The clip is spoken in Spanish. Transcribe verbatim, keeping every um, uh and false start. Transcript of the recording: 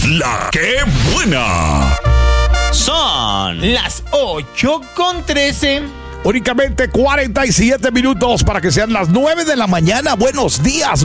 La que buena. Son las ocho con trece. Únicamente cuarenta y siete minutos para que sean las nueve de la mañana. Buenos días.